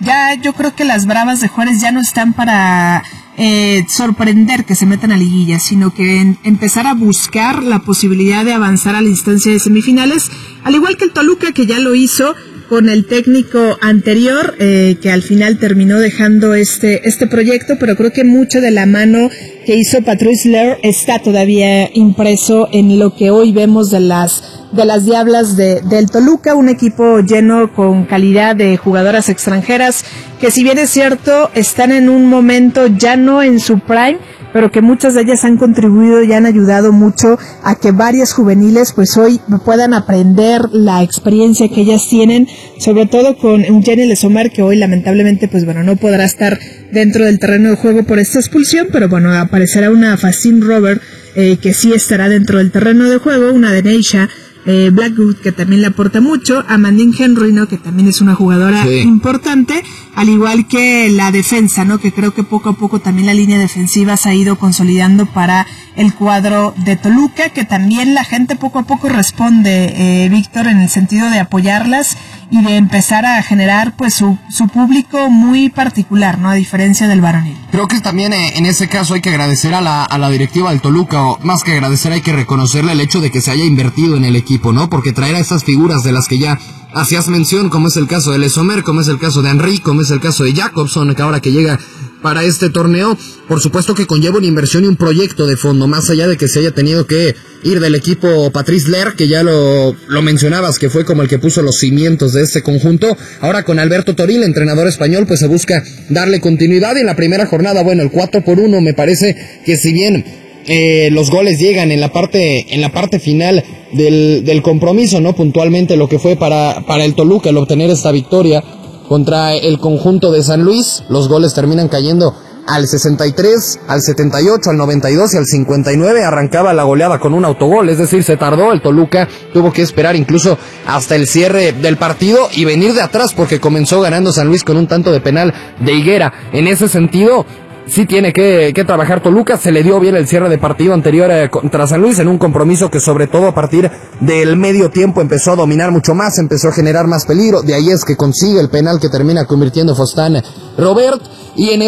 ya yo creo que las Bravas de Juárez ya no están para sorprender que se metan a liguilla, sino que empezar a buscar la posibilidad de avanzar a la instancia de semifinales, al igual que el Toluca, que ya lo hizo con el técnico anterior, que al final terminó dejando este proyecto, pero creo que mucho de la mano que hizo Patrice Ler está todavía impreso en lo que hoy vemos de las Diablas del Toluca, un equipo lleno con calidad de jugadoras extranjeras, que si bien es cierto, están en un momento ya no en su prime, pero que muchas de ellas han contribuido y han ayudado mucho a que varias juveniles pues hoy puedan aprender la experiencia que ellas tienen, sobre todo con Eugenia Lesomar, que hoy lamentablemente pues bueno, no podrá estar dentro del terreno de juego por esta expulsión, pero bueno, aparecerá una Facine Robert, que sí estará dentro del terreno de juego, una de Neisha Blackwood, que también le aporta mucho, Amandine Henry, ¿no? Que también es una jugadora importante, al igual que la defensa, ¿no? Que creo que poco a poco también la línea defensiva se ha ido consolidando para el cuadro de Toluca, que también la gente poco a poco responde, Víctor, en el sentido de apoyarlas y de empezar a generar pues su público muy particular, ¿no? A diferencia del varonil. Creo que también en ese caso hay que agradecer a la directiva del Toluca, o más que agradecer hay que reconocerle el hecho de que se haya invertido en el equipo, ¿no? Porque traer a estas figuras de las que ya hacías mención, como es el caso de Lesomer, como es el caso de Henry, como es el caso de Jacobson, que ahora que llega para este torneo, por supuesto que conlleva una inversión y un proyecto de fondo, más allá de que se haya tenido que ir del equipo Patrice Ler, que ya lo mencionabas, que fue como el que puso los cimientos de este conjunto. Ahora con Alberto Toril, entrenador español, pues se busca darle continuidad, y en la primera jornada, bueno, el 4-1, me parece que si bien los goles llegan en la parte final del compromiso, ¿no? Puntualmente lo que fue para el Toluca el obtener esta victoria contra el conjunto de San Luis, los goles terminan cayendo al 63, al 78, al 92 y al 59, arrancaba la goleada con un autogol, es decir, se tardó, el Toluca tuvo que esperar incluso hasta el cierre del partido y venir de atrás porque comenzó ganando San Luis con un tanto de penal de Higuera. En ese sentido, sí tiene que trabajar Toluca, se le dio bien el cierre de partido anterior contra San Luis en un compromiso que sobre todo a partir del medio tiempo empezó a dominar mucho más, empezó a generar más peligro, de ahí es que consigue el penal que termina convirtiendo Fostán Robert, y en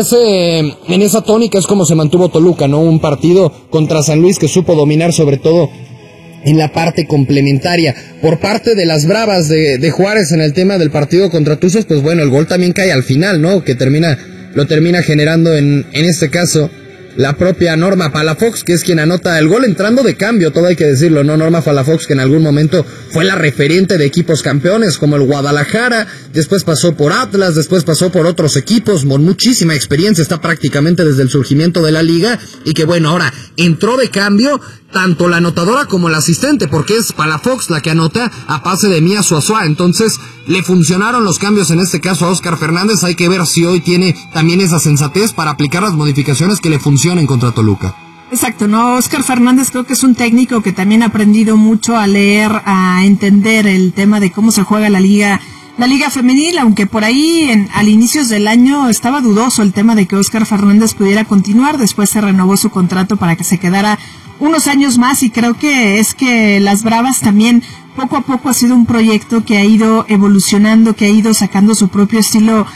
esa tónica es como se mantuvo Toluca, ¿no? Un partido contra San Luis que supo dominar sobre todo en la parte complementaria. Por parte de las Bravas de Juárez en el tema del partido contra Tuzos, pues bueno, el gol también cae al final, ¿no? Que lo termina generando en este caso la propia Norma Palafox, que es quien anota el gol entrando de cambio, todo hay que decirlo, ¿no? Norma Palafox, que en algún momento fue la referente de equipos campeones como el Guadalajara, después pasó por Atlas, después pasó por otros equipos, con muchísima experiencia, está prácticamente desde el surgimiento de la liga, y que bueno, ahora entró de cambio tanto la anotadora como la asistente, porque es Palafox la que anota a pase de Mía Suazua. Entonces le funcionaron los cambios en este caso a Óscar Fernández. Hay que ver si hoy tiene también esa sensatez para aplicar las modificaciones que le funcionen contra Toluca. Exacto, ¿no? Óscar Fernández creo que es un técnico que también ha aprendido mucho a leer, a entender el tema de cómo se juega la liga femenil, aunque por ahí al inicios del año estaba dudoso el tema de que Óscar Fernández pudiera continuar. Después se renovó su contrato para que se quedara unos años más, y creo que es que las Bravas también poco a poco ha sido un proyecto que ha ido evolucionando, que ha ido sacando su propio estilo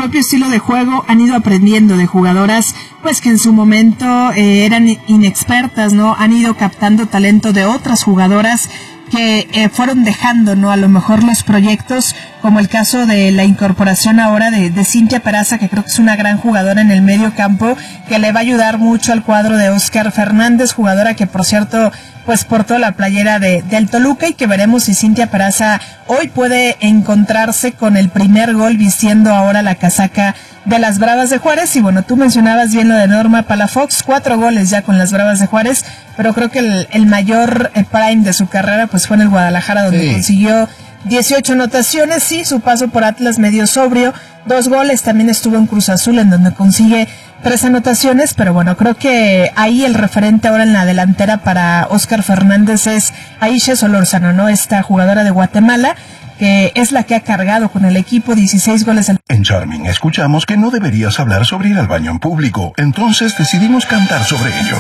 de juego, han ido aprendiendo de jugadoras pues que en su momento eran inexpertas, ¿no? Han ido captando talento de otras jugadoras que fueron dejando, ¿no? A lo mejor los proyectos, como el caso de la incorporación ahora de Cintia Peraza, que creo que es una gran jugadora en el medio campo, que le va a ayudar mucho al cuadro de Óscar Fernández, jugadora que por cierto pues portó la playera del Toluca, y que veremos si Cintia Peraza hoy puede encontrarse con el primer gol vistiendo ahora la casaca de las Bravas de Juárez. Y bueno, tú mencionabas bien lo de Norma Palafox, 4 goles ya con las Bravas de Juárez, pero creo que el mayor prime de su carrera pues fue en el Guadalajara, donde consiguió 18 anotaciones, sí, su paso por Atlas medio sobrio, 2 goles, también estuvo en Cruz Azul, en donde consigue 3 anotaciones, pero bueno, creo que ahí el referente ahora en la delantera para Óscar Fernández es Aisha Solórzano, ¿no? Esta jugadora de Guatemala, que es la que ha cargado con el equipo 16 goles. En Charming escuchamos que no deberías hablar sobre ir al baño en público, entonces decidimos cantar sobre ello.